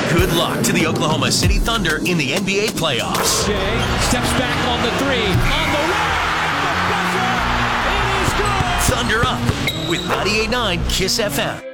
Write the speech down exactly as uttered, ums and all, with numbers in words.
Good luck to the Oklahoma City Thunder in the N B A playoffs. Jay steps back on the three. On the way. It is good. Thunder Up with ninety-eight point nine KISS F M.